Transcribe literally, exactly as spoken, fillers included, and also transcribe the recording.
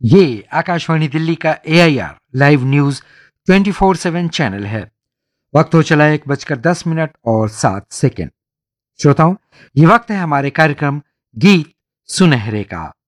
ये आकाशवाणी दिल्ली का ए I R live news twenty four seven channel है। वक्त हो चला एक बजकर दस मिनट और सात सेकेंड। श्रोताओं, ये वक्त है हमारे कार्यक्रम गीत सुनहरे का।